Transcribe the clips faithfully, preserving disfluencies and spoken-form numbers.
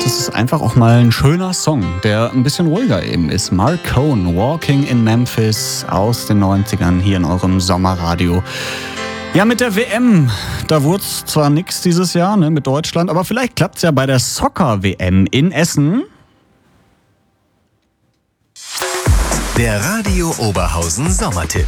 ist es einfach auch mal ein schöner Song, der ein bisschen ruhiger eben ist. Mark Cohn, Walking in Memphis aus den neunzigern hier in eurem Sommerradio. Ja, mit der W M, da wurde es zwar nichts dieses Jahr, ne, mit Deutschland, aber vielleicht klappt es ja bei der Soccer-W M in Essen. Der Radio Oberhausen Sommertipp.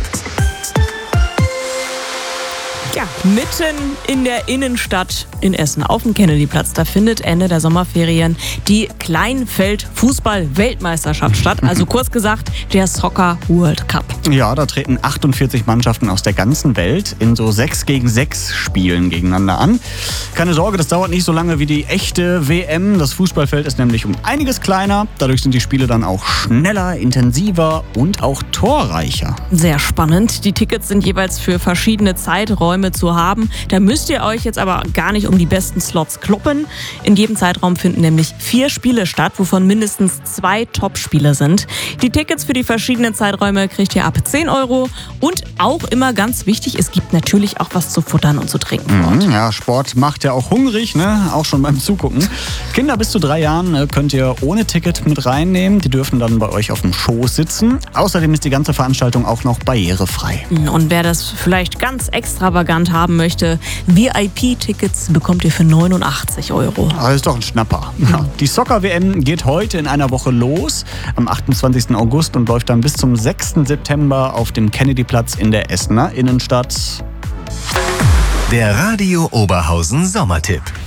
Ja, mitten in der Innenstadt in Essen auf dem Kennedyplatz, da findet Ende der Sommerferien die Kleinfeld-Fußball-Weltmeisterschaft statt. Also kurz gesagt, der Soccer World Cup. Ja, da treten achtundvierzig Mannschaften aus der ganzen Welt in so sechs gegen sechs Spielen gegeneinander an. Keine Sorge, das dauert nicht so lange wie die echte W M. Das Fußballfeld ist nämlich um einiges kleiner. Dadurch sind die Spiele dann auch schneller, intensiver und auch torreicher. Sehr spannend. Die Tickets sind jeweils für verschiedene Zeiträume zu haben. Da müsst ihr euch jetzt aber gar nicht um die besten Slots kloppen. In jedem Zeitraum finden nämlich vier Spiele statt, wovon mindestens zwei Top-Spiele sind. Die Tickets für die verschiedenen Zeiträume kriegt ihr ab zehn Euro. Und auch immer ganz wichtig, es gibt natürlich auch was zu futtern und zu trinken. Mhm, ja, Sport macht ja auch hungrig, ne? Auch schon beim Zugucken. Kinder bis zu drei Jahren äh, könnt ihr ohne Ticket mit reinnehmen. Die dürfen dann bei euch auf dem Schoß sitzen. Außerdem ist die ganze Veranstaltung auch noch barrierefrei. Und wer das vielleicht ganz extravagant haben möchte, V I P-Tickets bekommt ihr für neunundachtzig Euro. Das ist doch ein Schnapper. Ja. Die Soccer-W M geht heute in einer Woche los, am achtundzwanzigsten August und läuft dann bis zum sechsten September auf dem Kennedyplatz in der Essener Innenstadt. Der Radio Oberhausen Sommertipp.